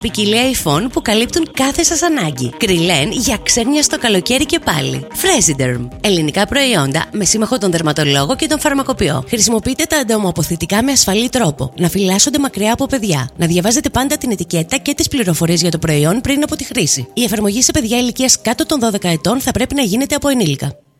Ποικιλία υφών που καλύπτουν κάθε σας ανάγκη. Κριλέν για ξένια στο καλοκαίρι και πάλι. Fresiderm. Ελληνικά προϊόντα με σύμμαχο τον δερματολόγο και τον φαρμακοποιό. Χρησιμοποιείτε τα εντομοαποθητικά με ασφαλή τρόπο. Να φυλάσσονται μακριά από παιδιά. Να διαβάζετε πάντα την ετικέτα και τις πληροφορίες για το προϊόν πριν από τη χρήση. Η εφαρμογή σε παιδιά ηλικίας κάτω των 12 ετών θα πρέπει να γίνεται από ενήλικα.